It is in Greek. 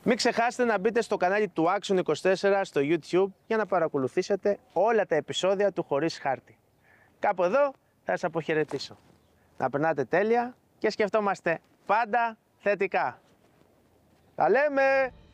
Μην ξεχάσετε να μπείτε στο κανάλι του Action24 στο YouTube για να παρακολουθήσετε όλα τα επεισόδια του Χωρίς Χάρτη. Κάπου εδώ θα σας αποχαιρετήσω. Να περνάτε τέλεια και σκεφτόμαστε πάντα θετικά. Τα λέμε!